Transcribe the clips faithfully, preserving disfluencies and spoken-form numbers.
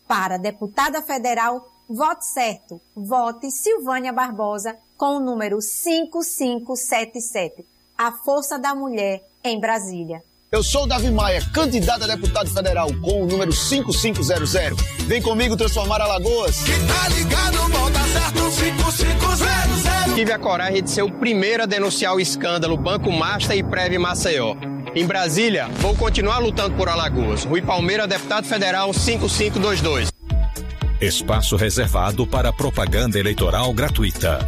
Para deputada federal, vote certo. Vote Silvânia Barbosa com o número cinco cinco sete sete. A força da mulher em Brasília. Eu sou o Davi Maia, candidato a deputado federal com o número cinco cinco zero zero. Vem comigo transformar Alagoas. Que tá ligado, volta certo, cinco cinco zero zero. Tive a coragem de ser o primeiro a denunciar o escândalo Banco Master e Prev Maceió. Em Brasília, vou continuar lutando por Alagoas. Rui Palmeira, deputado federal cinco cinco dois dois. Espaço reservado para propaganda eleitoral gratuita.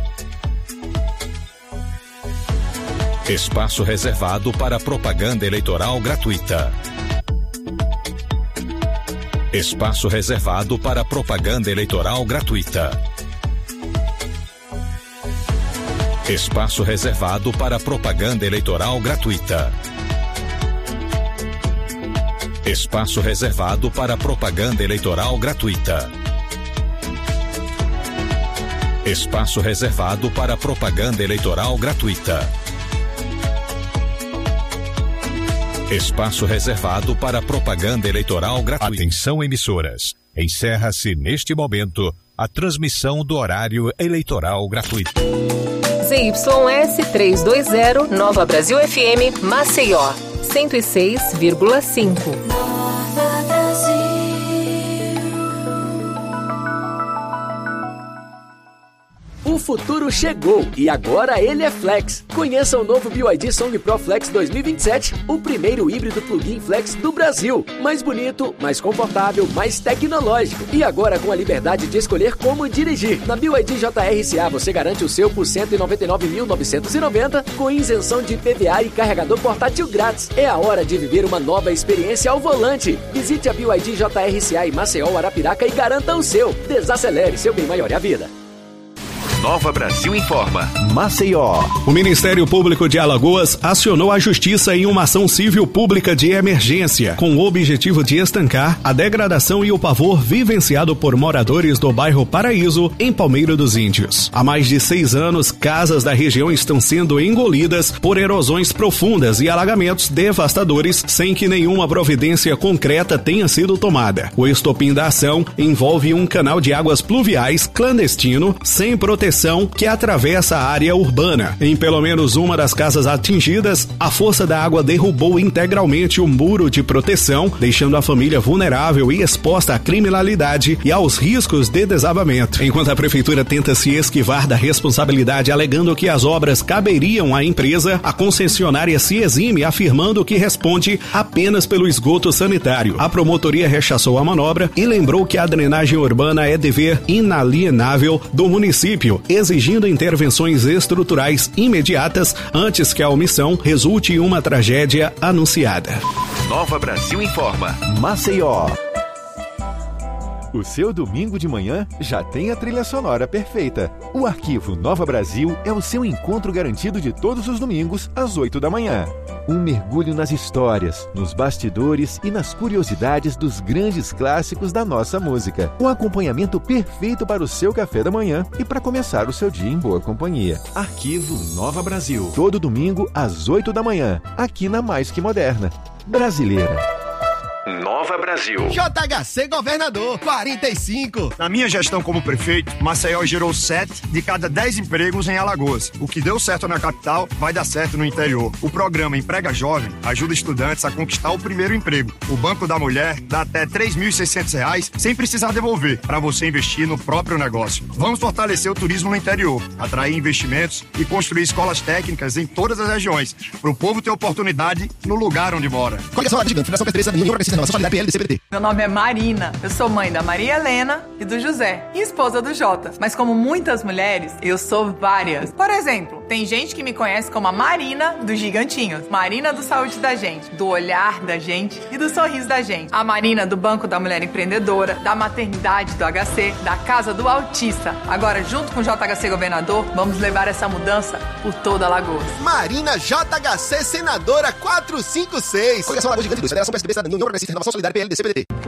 Espaço reservado para propaganda eleitoral gratuita. Espaço reservado para propaganda eleitoral gratuita. Espaço reservado para propaganda eleitoral gratuita. Espaço reservado para propaganda eleitoral gratuita. Espaço reservado para propaganda eleitoral gratuita. Espaço reservado para propaganda eleitoral gratuita. Atenção, emissoras. Encerra-se neste momento a transmissão do horário eleitoral gratuito. Z Y S trezentos e vinte, Nova Brasil F M, Maceió, cento e seis vírgula cinco. O futuro chegou e agora ele é Flex. Conheça o novo B Y D Song Pro Flex dois mil e vinte e sete, o primeiro híbrido plug-in Flex do Brasil. Mais bonito, mais confortável, mais tecnológico. E agora com a liberdade de escolher como dirigir. Na B Y D J R C A você garante o seu por cento e noventa e nove mil novecentos e noventa com isenção de I P V A e carregador portátil grátis. É a hora de viver uma nova experiência ao volante. Visite a B Y D J R C A em Maceió, Arapiraca e garanta o seu. Desacelere, seu bem maior é a vida. Nova Brasil Informa. Maceió. O Ministério Público de Alagoas acionou a Justiça em uma ação civil pública de emergência, com o objetivo de estancar a degradação e o pavor vivenciado por moradores do bairro Paraíso, em Palmeira dos Índios. Há mais de seis anos, casas da região estão sendo engolidas por erosões profundas e alagamentos devastadores, sem que nenhuma providência concreta tenha sido tomada. O estopim da ação envolve um canal de águas pluviais clandestino, sem proteção, que atravessa a área urbana. Em pelo menos uma das casas atingidas, a força da água derrubou integralmente o muro de proteção, deixando a família vulnerável e exposta à criminalidade e aos riscos de desabamento. Enquanto a prefeitura tenta se esquivar da responsabilidade, alegando que as obras caberiam à empresa, a concessionária se exime, afirmando que responde apenas pelo esgoto sanitário. A promotoria rechaçou a manobra e lembrou que a drenagem urbana é dever inalienável do município, exigindo intervenções estruturais imediatas antes que a omissão resulte em uma tragédia anunciada. Nova Brasil Informa. Maceió. O seu domingo de manhã já tem a trilha sonora perfeita. O arquivo Nova Brasil é o seu encontro garantido de todos os domingos às oito da manhã. Um mergulho nas histórias, nos bastidores e nas curiosidades dos grandes clássicos da nossa música. Um acompanhamento perfeito para o seu café da manhã e para começar o seu dia em boa companhia. Arquivo Nova Brasil. Todo domingo às oito da manhã, aqui na Mais Que Moderna. Brasileira. Nova Brasil. J H C Governador, quarenta e cinco. Na minha gestão como prefeito, Maceió gerou sete de cada dez empregos em Alagoas. O que deu certo na capital vai dar certo no interior. O programa Emprega Jovem ajuda estudantes a conquistar o primeiro emprego. O Banco da Mulher dá até três mil e seiscentos reais sem precisar devolver, para você investir no próprio negócio. Vamos fortalecer o turismo no interior, atrair investimentos e construir escolas técnicas em todas as regiões, para o povo ter oportunidade no lugar onde mora. Coligação Gigante, Fundação Petreza, União Progressista Renovação Solidária, P L D C P D T. Meu nome é Marina, eu sou mãe da Maria Helena e do José, e esposa do Jota. Mas como muitas mulheres, eu sou várias. Por exemplo, tem gente que me conhece como a Marina dos Gigantinhos, Marina do Saúde da Gente, do olhar da gente e do sorriso da gente. A Marina do Banco da Mulher Empreendedora, da Maternidade do H C, da Casa do Autista. Agora, junto com o J H C Governador, vamos levar essa mudança por toda Alagoas. Marina J H C Senadora quatrocentos e cinquenta e seis. Coligação Alagoas Gigante dois, Federação P S D B, União Progressista Renovação Solidária, P L D C P D T.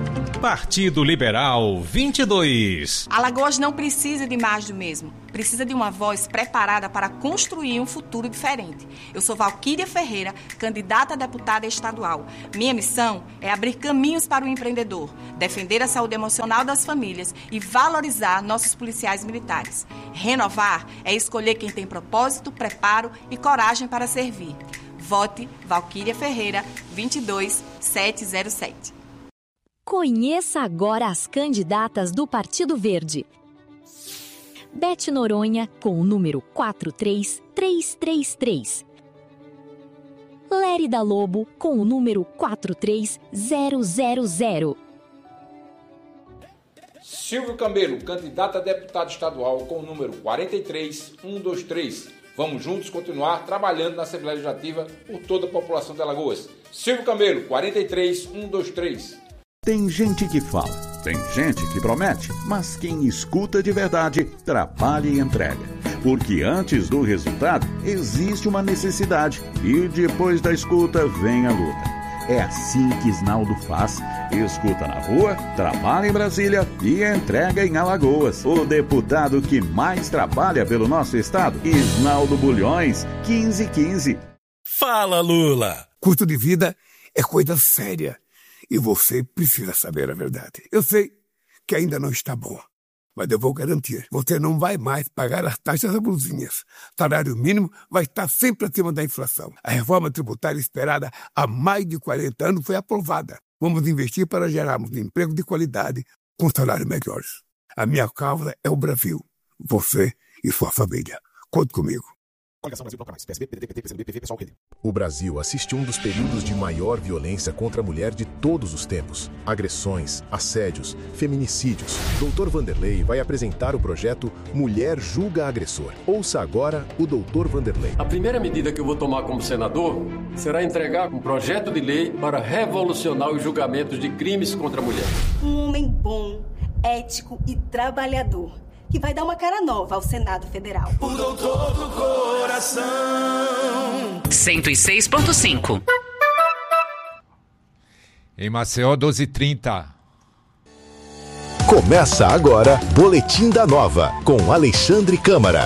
Partido Liberal vinte e dois. Alagoas não precisa de mais do mesmo. Precisa de uma voz preparada para construir um futuro diferente. Eu sou Valquíria Ferreira, candidata a deputada estadual. Minha missão é abrir caminhos para o empreendedor, defender a saúde emocional das famílias e valorizar nossos policiais militares. Renovar é escolher quem tem propósito, preparo e coragem para servir. Vote Valquíria Ferreira, vinte e dois sete zero sete. Conheça agora as candidatas do Partido Verde. Bete Noronha, com o número quatro três três três três. Lérida Lobo, com o número quatro três zero zero zero. Silvio Camelo, candidato a deputado estadual, com o número quatro três um dois três. Vamos juntos continuar trabalhando na Assembleia Legislativa por toda a população de Alagoas. Silvio Camelo, quatro três um dois três. Tem gente que fala, tem gente que promete, mas quem escuta de verdade, trabalha e entrega. Porque antes do resultado, existe uma necessidade e depois da escuta vem a luta. É assim que Isnaldo faz. Escuta na rua, trabalha em Brasília e entrega em Alagoas. O deputado que mais trabalha pelo nosso estado, Isnaldo Bulhões, quinze quinze. Fala, Lula! Custo de vida é coisa séria. E você precisa saber a verdade. Eu sei que ainda não está bom, mas eu vou garantir. Você não vai mais pagar as taxas abusivas. O salário mínimo vai estar sempre acima da inflação. A reforma tributária esperada há mais de quarenta anos foi aprovada. Vamos investir para gerarmos emprego de qualidade com salários melhores. A minha causa é o Brasil. Você e sua família. Conte comigo. O Brasil assiste um dos períodos de maior violência contra a mulher de todos os tempos. Agressões, assédios, feminicídios. doutor Vanderlei vai apresentar o projeto Mulher Julga Agressor. Ouça agora o doutor Vanderlei. A primeira medida que eu vou tomar como senador será entregar um projeto de lei para revolucionar os julgamentos de crimes contra a mulher. Um homem bom, ético e trabalhador, que vai dar uma cara nova ao Senado Federal. O doutor do coração. cento e seis ponto cinco. Em Maceió, doze e trinta. Começa agora, Boletim da Nova, com Alexandre Câmara.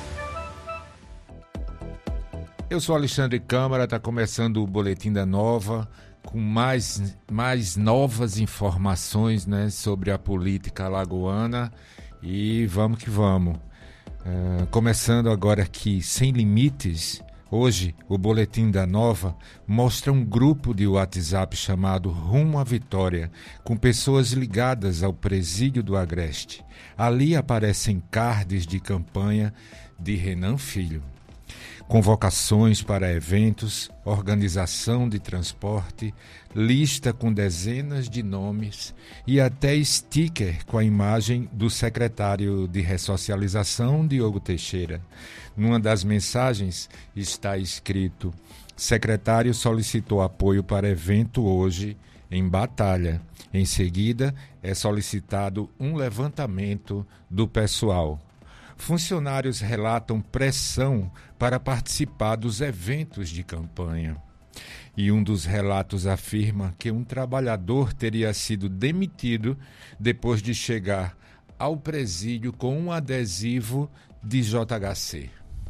Eu sou Alexandre Câmara, está começando o Boletim da Nova, com mais, mais novas informações, né, sobre a política alagoana. E vamos que vamos. Uh, começando agora aqui, Sem Limites. Hoje, o Boletim da Nova mostra um grupo de WhatsApp chamado Rumo à Vitória, com pessoas ligadas ao presídio do Agreste. Ali aparecem cards de campanha de Renan Filho. Convocações para eventos, organização de transporte, lista com dezenas de nomes e até sticker com a imagem do secretário de Ressocialização, Diogo Teixeira. Numa das mensagens está escrito: secretário solicitou apoio para evento hoje em Batalha. Em seguida, é solicitado um levantamento do pessoal. Funcionários relatam pressão para participar dos eventos de campanha. E um dos relatos afirma que um trabalhador teria sido demitido depois de chegar ao presídio com um adesivo de J H C.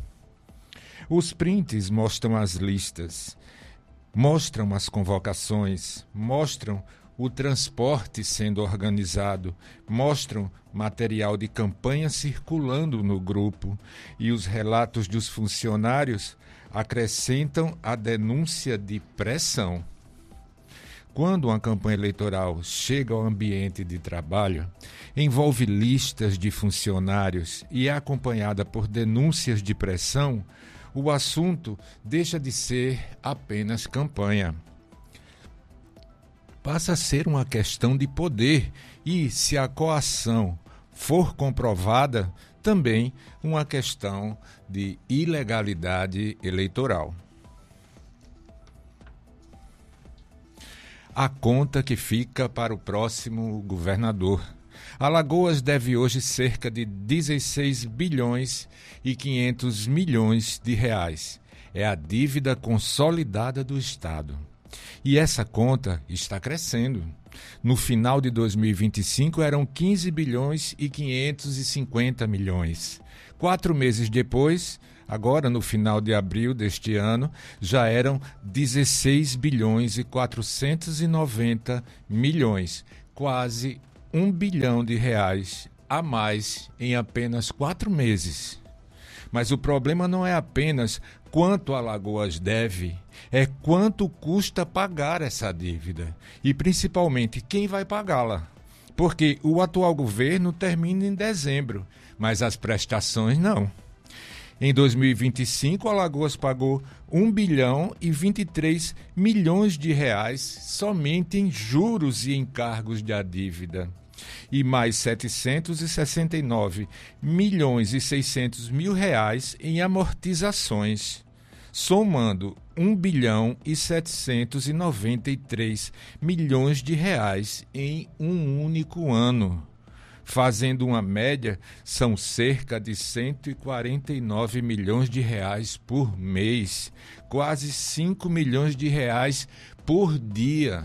Os prints mostram as listas, mostram as convocações, mostram o transporte sendo organizado, mostram material de campanha circulando no grupo e os relatos dos funcionários acrescentam a denúncia de pressão. Quando uma campanha eleitoral chega ao ambiente de trabalho, envolve listas de funcionários e é acompanhada por denúncias de pressão, o assunto deixa de ser apenas campanha. Passa a ser uma questão de poder e, se a coação for comprovada, também uma questão de ilegalidade eleitoral. A conta que fica para o próximo governador. Alagoas deve hoje cerca de dezesseis bilhões e quinhentos milhões de reais. É a dívida consolidada do Estado. E essa conta está crescendo. No final de dois mil e vinte e cinco eram quinze bilhões e quinhentos e cinquenta milhões. Quatro meses depois, agora no final de abril deste ano, já eram dezesseis bilhões e quatrocentos e noventa milhões. Quase um bilhão de reais a mais em apenas quatro meses. Mas o problema não é apenas quanto Alagoas deve, é quanto custa pagar essa dívida e principalmente quem vai pagá-la. Porque o atual governo termina em dezembro, mas as prestações não. Em dois mil e vinte e cinco, Alagoas pagou um bilhão e vinte e três milhões de reais somente em juros e encargos da dívida. E mais setecentos e sessenta e nove milhões e seiscentos mil reais em amortizações, somando um bilhão e setecentos e noventa e três milhões de reais em um único ano. Fazendo uma média, são cerca de cento e quarenta e nove milhões de reais por mês, quase cinco milhões de reais por dia.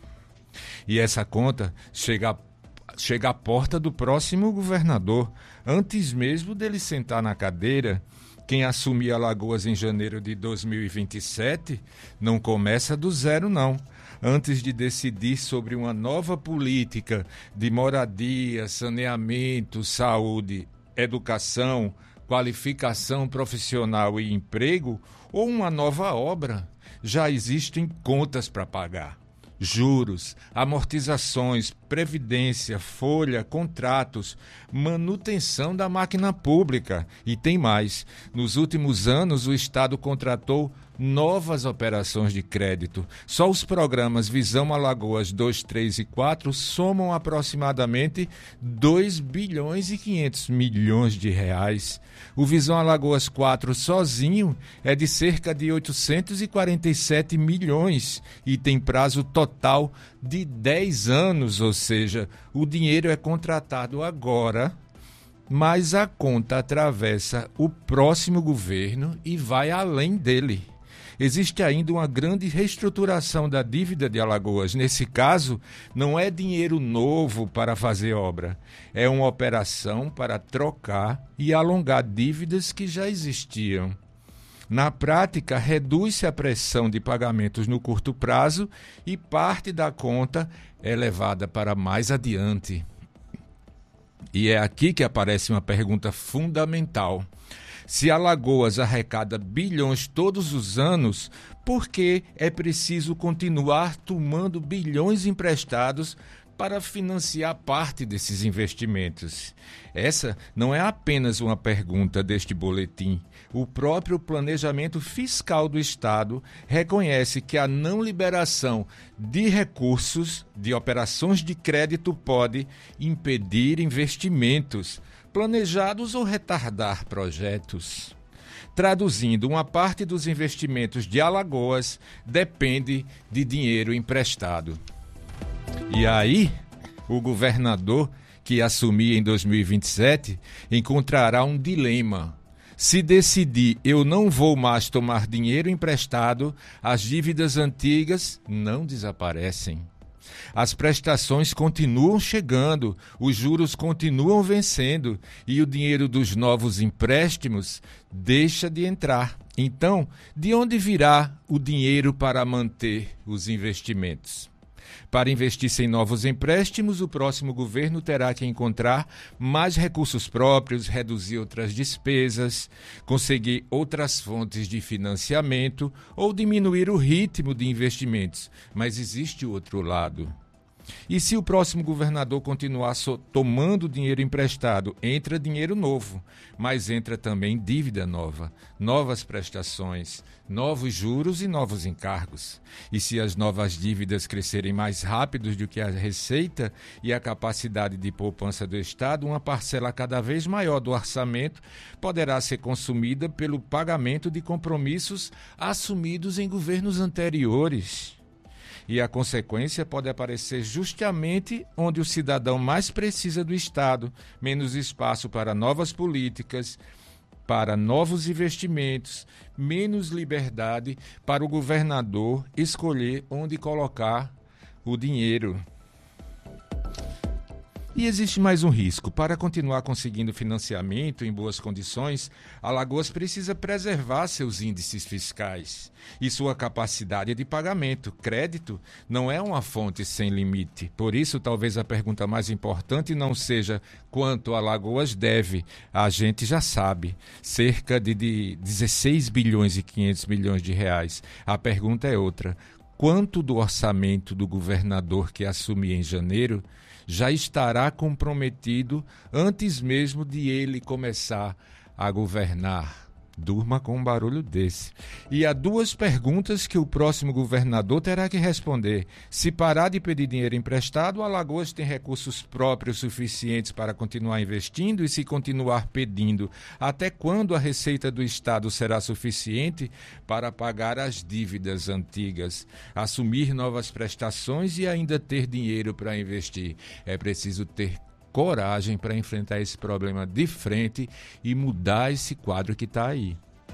E essa conta chega a chega à porta do próximo governador. Antes mesmo dele sentar na cadeira, quem assumir Alagoas em janeiro de dois mil e vinte e sete não começa do zero, não. Antes de decidir sobre uma nova política de moradia, saneamento, saúde, educação, qualificação profissional e emprego, ou uma nova obra, já existem contas para pagar. Juros, amortizações, previdência, folha, contratos, manutenção da máquina pública. E tem mais. Nos últimos anos, o Estado contratou novas operações de crédito. Só os programas Visão Alagoas dois, três e quatro somam aproximadamente dois bilhões e quinhentos milhões de reais. O Visão Alagoas quatro sozinho é de cerca de oitocentos e quarenta e sete milhões e tem prazo total de dez anos, ou seja, o dinheiro é contratado agora, mas a conta atravessa o próximo governo e vai além dele. Existe ainda uma grande reestruturação da dívida de Alagoas. Nesse caso, não é dinheiro novo para fazer obra, é uma operação para trocar e alongar dívidas que já existiam. Na prática, reduz-se a pressão de pagamentos no curto prazo e parte da conta é levada para mais adiante. E é aqui que aparece uma pergunta fundamental. Se Alagoas arrecada bilhões todos os anos, por que é preciso continuar tomando bilhões emprestados para financiar parte desses investimentos? Essa não é apenas uma pergunta deste boletim. O próprio planejamento fiscal do Estado reconhece que a não liberação de recursos de operações de crédito pode impedir investimentos planejados ou retardar projetos. Traduzindo, uma parte dos investimentos de Alagoas depende de dinheiro emprestado. E aí, o governador que assumir em dois mil e vinte e sete encontrará um dilema. Se decidir eu não vou mais tomar dinheiro emprestado, as dívidas antigas não desaparecem. As prestações continuam chegando, os juros continuam vencendo e o dinheiro dos novos empréstimos deixa de entrar. Então, de onde virá o dinheiro para manter os investimentos? Para investir-se em novos empréstimos, o próximo governo terá que encontrar mais recursos próprios, reduzir outras despesas, conseguir outras fontes de financiamento ou diminuir o ritmo de investimentos. Mas existe o outro lado. E se o próximo governador continuar so- tomando dinheiro emprestado, entra dinheiro novo, mas entra também dívida nova, novas prestações, novos juros e novos encargos. E se as novas dívidas crescerem mais rápido do que a receita e a capacidade de poupança do Estado, uma parcela cada vez maior do orçamento poderá ser consumida pelo pagamento de compromissos assumidos em governos anteriores. E a consequência pode aparecer justamente onde o cidadão mais precisa do Estado, menos espaço para novas políticas, para novos investimentos, menos liberdade para o governador escolher onde colocar o dinheiro. E existe mais um risco. Para continuar conseguindo financiamento em boas condições, Alagoas precisa preservar seus índices fiscais e sua capacidade de pagamento. Crédito não é uma fonte sem limite. Por isso, talvez a pergunta mais importante não seja quanto Alagoas deve. A gente já sabe, cerca de, de dezesseis bilhões e quinhentos milhões de reais. A pergunta é outra. Quanto do orçamento do governador que assumir em janeiro já estará comprometido antes mesmo de ele começar a governar? Durma com um barulho desse. E há duas perguntas que o próximo governador terá que responder. Se parar de pedir dinheiro emprestado, Alagoas tem recursos próprios suficientes para continuar investindo? E se continuar pedindo, até quando a receita do Estado será suficiente para pagar as dívidas antigas, assumir novas prestações e ainda ter dinheiro para investir? É preciso ter coragem para enfrentar esse problema de frente e mudar esse quadro que está aí.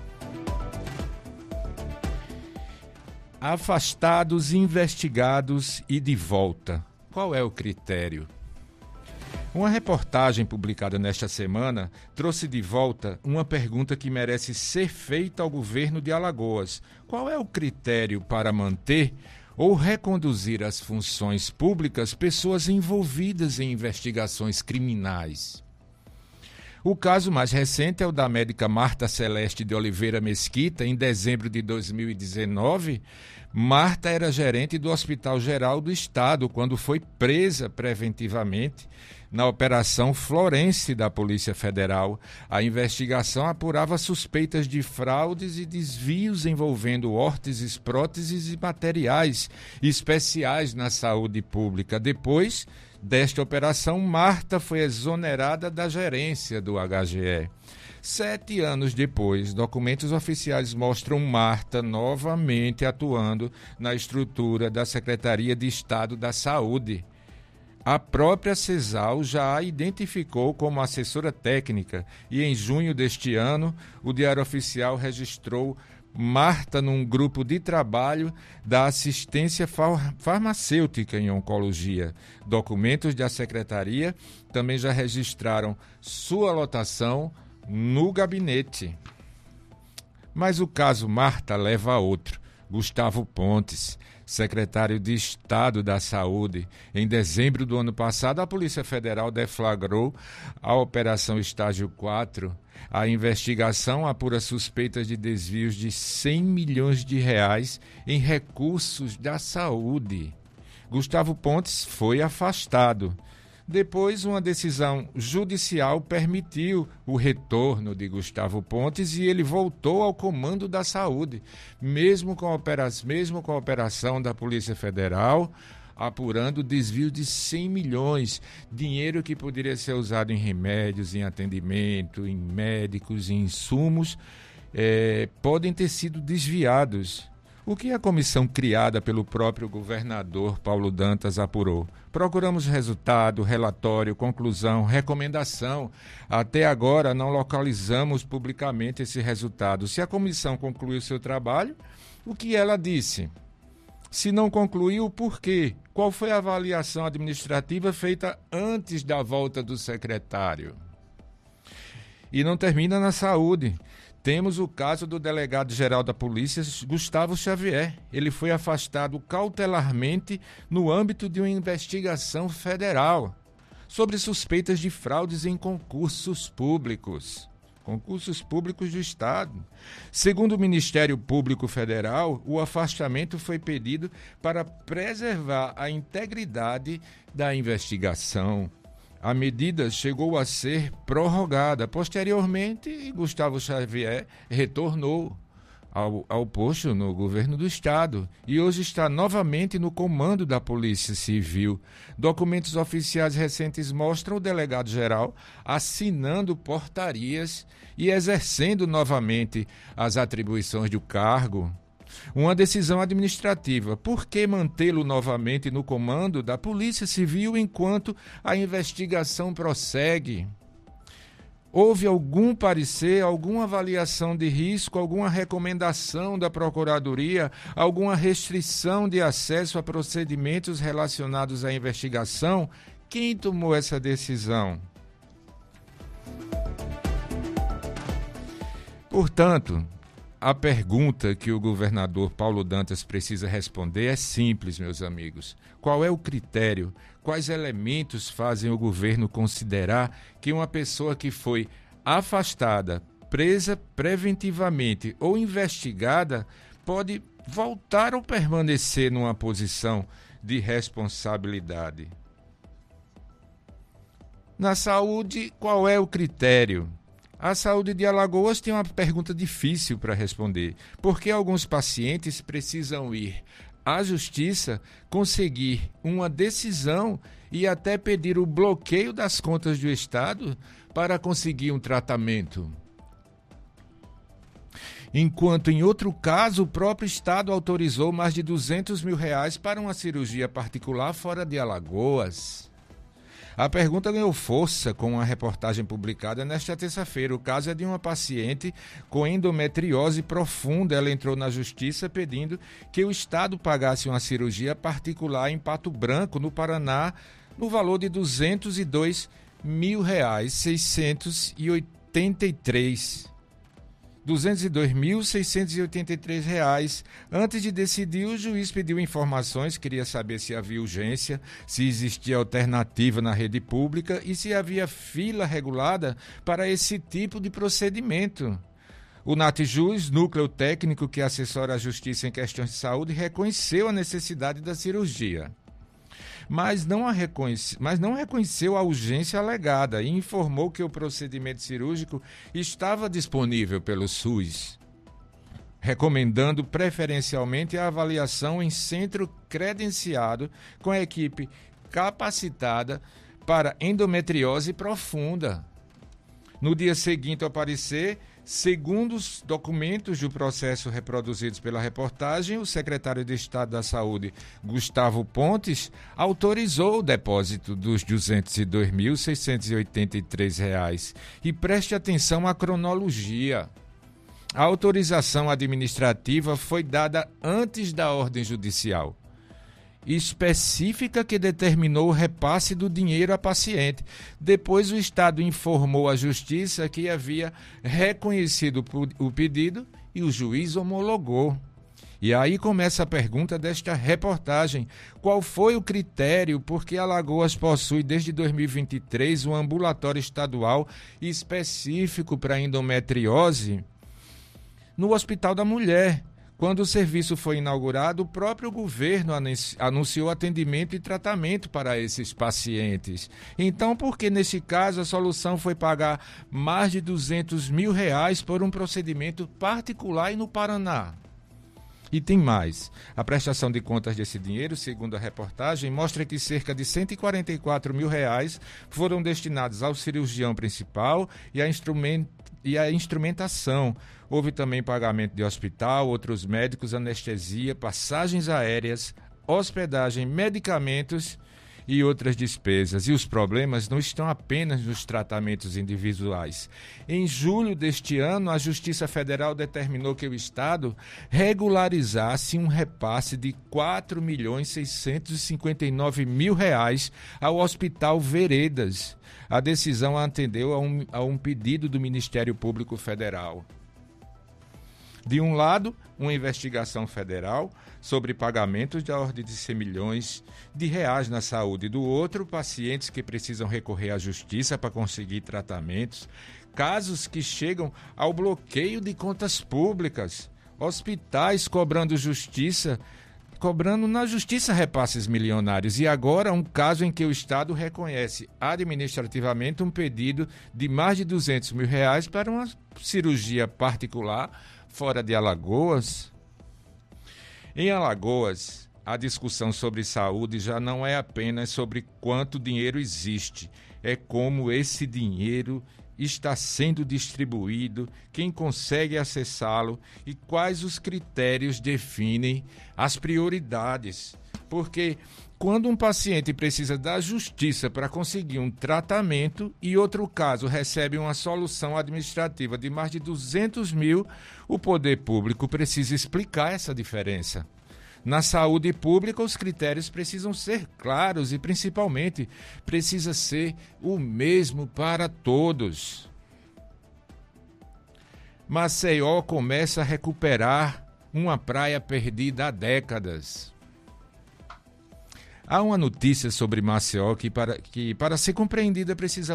Afastados, investigados e de volta. Qual é o critério? Uma reportagem publicada nesta semana trouxe de volta uma pergunta que merece ser feita ao governo de Alagoas. Qual é o critério para manter ou reconduzir às funções públicas pessoas envolvidas em investigações criminais? O caso mais recente é o da médica Marta Celeste de Oliveira Mesquita. Em dezembro de dois mil e dezenove, Marta era gerente do Hospital Geral do Estado quando foi presa preventivamente na Operação Florence da Polícia Federal. A investigação apurava suspeitas de fraudes e desvios envolvendo órteses, próteses e materiais especiais na saúde pública. Depois desta operação, Marta foi exonerada da gerência do H G E. Sete anos depois, documentos oficiais mostram Marta novamente atuando na estrutura da Secretaria de Estado da Saúde. A própria CESAL já a identificou como assessora técnica e em junho deste ano o Diário Oficial registrou Marta num grupo de trabalho da assistência far- farmacêutica em oncologia. Documentos da secretaria também já registraram sua lotação no gabinete. Mas o caso Marta leva a outro. Gustavo Pontes, secretário de Estado da Saúde. Em dezembro do ano passado, a Polícia Federal deflagrou a Operação Estágio quatro. A investigação apura suspeitas de desvios de cem milhões de reais em recursos da saúde. Gustavo Pontes foi afastado. Depois, uma decisão judicial permitiu o retorno de Gustavo Pontes e ele voltou ao comando da saúde, mesmo com a operação, mesmo com a operação da Polícia Federal, apurando desvio de cem milhões, dinheiro que poderia ser usado em remédios, em atendimento, em médicos, em insumos, é, podem ter sido desviados. O que a comissão criada pelo próprio governador Paulo Dantas apurou? Procuramos resultado, relatório, conclusão, recomendação. Até agora não localizamos publicamente esse resultado. Se a comissão concluiu seu trabalho, o que ela disse? Se não concluiu, por quê? Qual foi a avaliação administrativa feita antes da volta do secretário? E não termina na saúde. Temos o caso do delegado-geral da Polícia, Gustavo Xavier. Ele foi afastado cautelarmente no âmbito de uma investigação federal sobre suspeitas de fraudes em concursos públicos. Concursos públicos do Estado. Segundo o Ministério Público Federal, o afastamento foi pedido para preservar a integridade da investigação. A medida chegou a ser prorrogada. Posteriormente, Gustavo Xavier retornou ao, ao posto no governo do Estado e hoje está novamente no comando da Polícia Civil. Documentos oficiais recentes mostram o delegado-geral assinando portarias e exercendo novamente as atribuições do cargo. Uma decisão administrativa. Por que mantê-lo novamente no comando da Polícia Civil enquanto a investigação prossegue? Houve algum parecer, alguma avaliação de risco, alguma recomendação da Procuradoria, alguma restrição de acesso a procedimentos relacionados à investigação? Quem tomou essa decisão? Portanto, a pergunta que o governador Paulo Dantas precisa responder é simples, meus amigos. Qual é o critério? Quais elementos fazem o governo considerar que uma pessoa que foi afastada, presa preventivamente ou investigada pode voltar ou permanecer numa posição de responsabilidade? Na saúde, qual é o critério? A saúde de Alagoas tem uma pergunta difícil para responder, porque alguns pacientes precisam ir à justiça, conseguir uma decisão e até pedir o bloqueio das contas do Estado para conseguir um tratamento. Enquanto, em outro caso, o próprio Estado autorizou mais de duzentos mil reais para uma cirurgia particular fora de Alagoas. A pergunta ganhou força com uma reportagem publicada nesta terça-feira. O caso é de uma paciente com endometriose profunda. Ela entrou na justiça pedindo que o Estado pagasse uma cirurgia particular em Pato Branco, no Paraná, no valor de duzentos e dois mil reais, seiscentos e oitenta e três. duzentos e dois mil, seiscentos e oitenta e três reais. Antes de decidir, o juiz pediu informações, queria saber se havia urgência, se existia alternativa na rede pública e se havia fila regulada para esse tipo de procedimento. O NatJus, núcleo técnico que assessora a Justiça em questões de saúde, reconheceu a necessidade da cirurgia. Mas não, a reconhece, mas não reconheceu a urgência alegada e informou que o procedimento cirúrgico estava disponível pelo SUS, recomendando preferencialmente a avaliação em centro credenciado com a equipe capacitada para endometriose profunda. No dia seguinte ao parecer, segundo os documentos do processo reproduzidos pela reportagem, o secretário de Estado da Saúde, Gustavo Pontes, autorizou o depósito dos duzentos e dois mil, seiscentos e oitenta e três reais. E preste atenção à cronologia. A autorização administrativa foi dada antes da ordem judicial específica que determinou o repasse do dinheiro à paciente. Depois o Estado informou à Justiça que havia reconhecido o pedido e o juiz homologou. E aí começa a pergunta desta reportagem. Qual foi o critério? Porque Alagoas possui desde dois mil e vinte e três um ambulatório estadual específico para endometriose no Hospital da Mulher. Quando o serviço foi inaugurado, o próprio governo anunciou atendimento e tratamento para esses pacientes. Então, por que nesse caso a solução foi pagar mais de duzentos mil reais por um procedimento particular e no Paraná? E tem mais. A prestação de contas desse dinheiro, segundo a reportagem, mostra que cerca de cento e quarenta e quatro mil reais foram destinados ao cirurgião principal e a instrumento e a instrumentação. Houve também pagamento de hospital, outros médicos, anestesia, passagens aéreas, hospedagem, medicamentos e outras despesas. E os problemas não estão apenas nos tratamentos individuais. Em julho deste ano, a Justiça Federal determinou que o Estado regularizasse um repasse de quatro milhões seiscentos e cinquenta e nove mil reais ao Hospital Veredas. A decisão atendeu a um, a um pedido do Ministério Público Federal. De um lado, uma investigação federal sobre pagamentos da ordem de cem milhões de reais na saúde. Do outro, pacientes que precisam recorrer à justiça para conseguir tratamentos, casos que chegam ao bloqueio de contas públicas, hospitais cobrando justiça, cobrando na justiça repasses milionários. E agora um caso em que o Estado reconhece administrativamente um pedido de mais de duzentos mil reais para uma cirurgia particular fora de Alagoas. Em Alagoas, a discussão sobre saúde já não é apenas sobre quanto dinheiro existe, é como esse dinheiro está sendo distribuído, quem consegue acessá-lo e quais os critérios definem as prioridades. Porque quando um paciente precisa da justiça para conseguir um tratamento e outro caso recebe uma solução administrativa de mais de duzentos mil, o poder público precisa explicar essa diferença. Na saúde pública, os critérios precisam ser claros e, principalmente, precisa ser o mesmo para todos. Maceió começa a recuperar uma praia perdida há décadas. Há uma notícia sobre Maceió que, para, que, para ser compreendida, precisa